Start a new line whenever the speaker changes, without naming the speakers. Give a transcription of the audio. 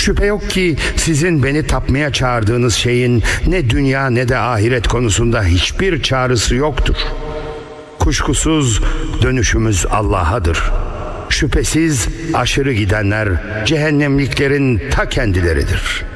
Şüphe yok ki sizin beni tapmaya çağırdığınız şeyin ne dünya ne de ahiret konusunda hiçbir çağrısı yoktur. Kuşkusuz dönüşümüz Allah'adır. Şüphesiz aşırı gidenler cehennemliklerin ta kendileridir.